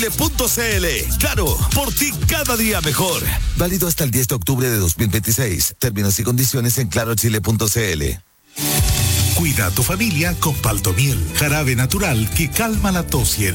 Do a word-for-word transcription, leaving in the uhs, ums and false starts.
punto c l. Claro, por ti cada día mejor. Válido hasta el diez de octubre de dos mil veintiséis. Términos y condiciones en claro chile punto c l. Cuida a tu familia con Paltomiel, jarabe natural que calma la tos y el